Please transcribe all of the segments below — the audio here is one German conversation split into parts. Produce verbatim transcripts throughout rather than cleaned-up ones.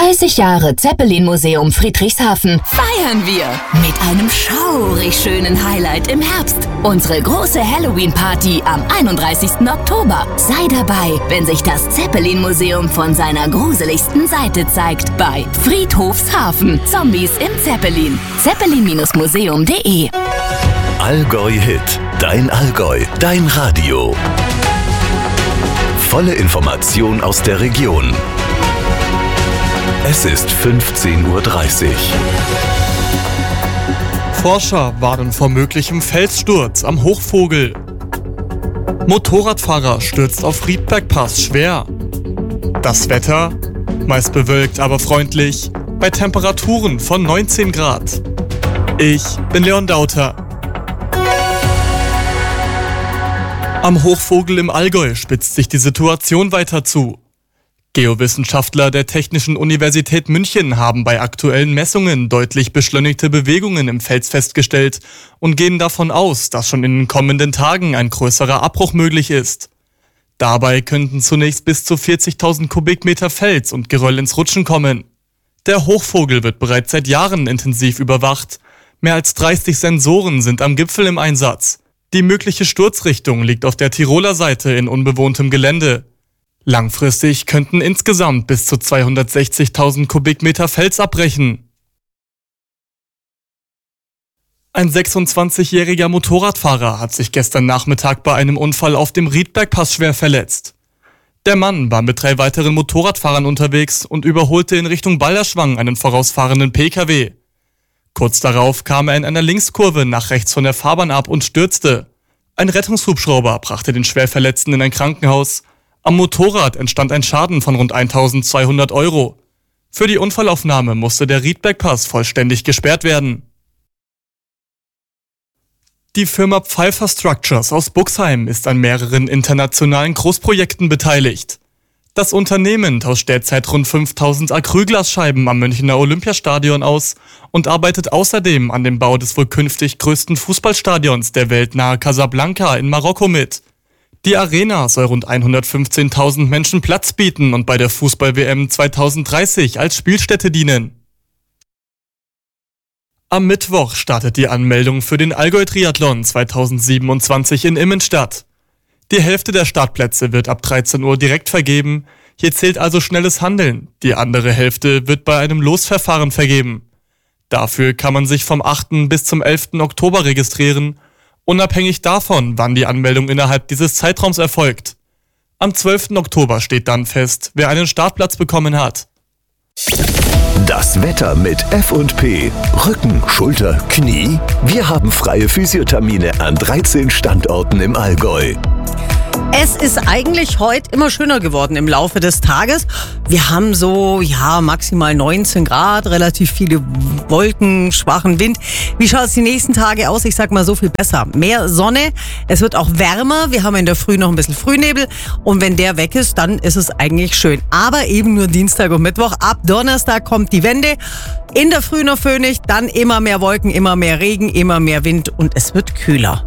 dreißig Jahre Zeppelin-Museum Friedrichshafen feiern wir mit einem schaurig schönen Highlight im Herbst. Unsere große Halloween-Party am einunddreißigsten Oktober. Sei dabei, wenn sich das Zeppelin-Museum von seiner gruseligsten Seite zeigt bei Friedhofshafen. Zombies im Zeppelin. zeppelin Museum punkt de Allgäu Hit. Dein Allgäu. Dein Radio. Volle Information aus der Region. Es ist fünfzehn Uhr dreißig. Forscher warnen vor möglichem Felssturz am Hochvogel. Motorradfahrer stürzt auf Riedbergpass schwer. Das Wetter? Meist bewölkt, aber freundlich. Bei Temperaturen von neunzehn Grad. Ich bin Leon Dauter. Am Hochvogel im Allgäu spitzt sich die Situation weiter zu. Geowissenschaftler der Technischen Universität München haben bei aktuellen Messungen deutlich beschleunigte Bewegungen im Fels festgestellt und gehen davon aus, dass schon in den kommenden Tagen ein größerer Abbruch möglich ist. Dabei könnten zunächst bis zu vierzigtausend Kubikmeter Fels und Geröll ins Rutschen kommen. Der Hochvogel wird bereits seit Jahren intensiv überwacht. Mehr als dreißig Sensoren sind am Gipfel im Einsatz. Die mögliche Sturzrichtung liegt auf der Tiroler Seite in unbewohntem Gelände. Langfristig könnten insgesamt bis zu zweihundertsechzigtausend Kubikmeter Fels abbrechen. Ein sechsundzwanzigjähriger Motorradfahrer hat sich gestern Nachmittag bei einem Unfall auf dem Riedbergpass schwer verletzt. Der Mann war mit drei weiteren Motorradfahrern unterwegs und überholte in Richtung Balderschwang einen vorausfahrenden P K W. Kurz darauf kam er in einer Linkskurve nach rechts von der Fahrbahn ab und stürzte. Ein Rettungshubschrauber brachte den Schwerverletzten in ein Krankenhaus. Am Motorrad entstand ein Schaden von rund eintausendzweihundert Euro. Für die Unfallaufnahme musste der Riedbergpass vollständig gesperrt werden. Die Firma Pfeiffer Structures aus Buxheim ist an mehreren internationalen Großprojekten beteiligt. Das Unternehmen tauscht derzeit rund fünftausend Acrylglasscheiben am Münchner Olympiastadion aus und arbeitet außerdem an dem Bau des wohl künftig größten Fußballstadions der Welt nahe Casablanca in Marokko mit. Die Arena soll rund hundertfünfzehntausend Menschen Platz bieten und bei der Fußball-W M zweitausenddreißig als Spielstätte dienen. Am Mittwoch startet die Anmeldung für den Allgäu-Triathlon zweitausendsiebenundzwanzig in Immenstadt. Die Hälfte der Startplätze wird ab dreizehn Uhr direkt vergeben. Hier zählt also schnelles Handeln. Die andere Hälfte wird bei einem Losverfahren vergeben. Dafür kann man sich vom achten bis zum elften Oktober registrieren, unabhängig davon, wann die Anmeldung innerhalb dieses Zeitraums erfolgt. Am zwölften Oktober steht dann fest, wer einen Startplatz bekommen hat. Das Wetter mit F und P. Rücken, Schulter, Knie. Wir haben freie Physiothermine an dreizehn Standorten im Allgäu. Es ist eigentlich heute immer schöner geworden im Laufe des Tages. Wir haben so, ja, maximal neunzehn Grad, relativ viele Wolken, schwachen Wind. Wie schaut es die nächsten Tage aus? Ich sag mal so viel besser. Mehr Sonne, es wird auch wärmer. Wir haben in der Früh noch ein bisschen Frühnebel. Und wenn der weg ist, dann ist es eigentlich schön. Aber eben nur Dienstag und Mittwoch. Ab Donnerstag kommt die Wende. In der Früh noch föhnig, dann immer mehr Wolken, immer mehr Regen, immer mehr Wind und es wird kühler.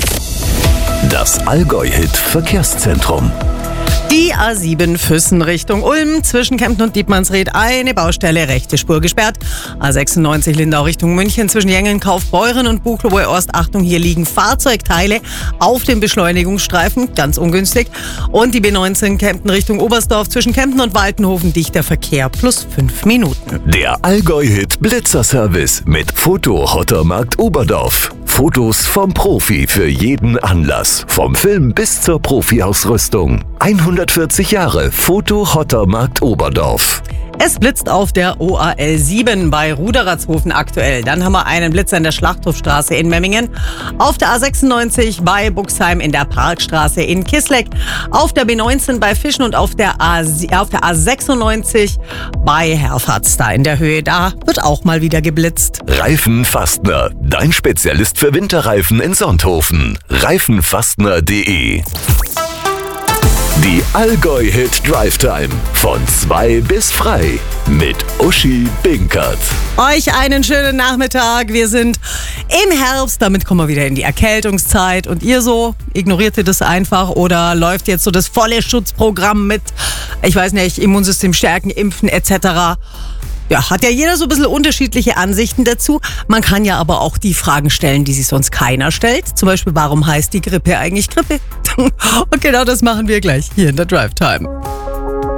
Das Allgäu-Hit-Verkehrszentrum. Die A sieben Füssen Richtung Ulm, zwischen Kempten und Dietmannsried eine Baustelle, rechte Spur gesperrt. A sechsundneunzig Lindau Richtung München, zwischen Jengeln, Kaufbeuren und Buchloe-Ost. Achtung, hier liegen Fahrzeugteile auf dem Beschleunigungsstreifen, ganz ungünstig. Und die B neunzehn Kempten Richtung Oberstdorf, zwischen Kempten und Waltenhofen, dichter Verkehr, plus fünf Minuten. Der Allgäu-Hit Blitzerservice mit Foto Hottermarkt Oberdorf. Fotos vom Profi für jeden Anlass. Vom Film bis zur Profi-Ausrüstung. hundertvierzig Jahre Foto Hottermarkt Oberdorf. Es blitzt auf der O A L sieben bei Ruderatshofen aktuell. Dann haben wir einen Blitzer in der Schlachthofstraße in Memmingen. Auf der A sechsundneunzig bei Buxheim in der Parkstraße in Kisleck. Auf der B neunzehn bei Fischen und auf der, A, auf der A sechsundneunzig bei Herfatz da in der Höhe. Da wird auch mal wieder geblitzt. Reifenfastner, dein Spezialist für Winterreifen in Sonthofen. Reifenfastner punkt de Die Allgäu-Hit Drive Time. Von zwei bis frei. Mit Uschi Binkert. Euch einen schönen Nachmittag. Wir sind im Herbst, damit kommen wir wieder in die Erkältungszeit. Und ihr so, ignoriert ihr das einfach oder läuft jetzt so das volle Schutzprogramm mit, ich weiß nicht, Immunsystem stärken, impfen et cetera. Ja, hat ja jeder so ein bisschen unterschiedliche Ansichten dazu. Man kann ja aber auch die Fragen stellen, die sich sonst keiner stellt. Zum Beispiel, warum heißt die Grippe eigentlich Grippe? Und genau das machen wir gleich hier in der Drive Time.